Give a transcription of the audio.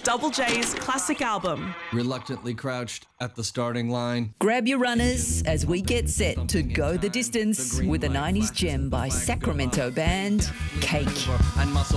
Double J's classic album. Reluctantly crouched at the starting line. Grab your runners as we get set to go the distance with a 90s gem by Sacramento band, Cake. And muscle